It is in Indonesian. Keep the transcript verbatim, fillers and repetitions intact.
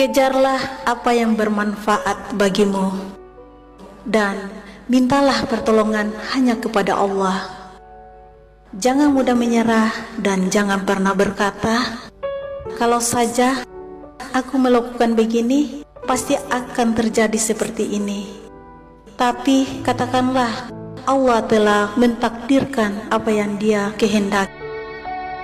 Kejarlah apa yang bermanfaat bagimu, dan mintalah pertolongan hanya kepada Allah. Jangan mudah menyerah dan jangan pernah berkata, "Kalau saja aku melakukan begini, pasti akan terjadi seperti ini." Tapi katakanlah, Allah telah mentakdirkan apa yang Dia kehendaki.